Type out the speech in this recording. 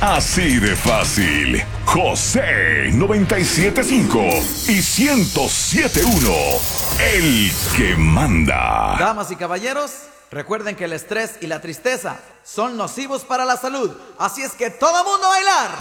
Así de fácil. José 975 y 107.1. El que manda. Damas y caballeros, recuerden que el estrés y la tristeza son nocivos para la salud. Así es que todo mundo a bailar.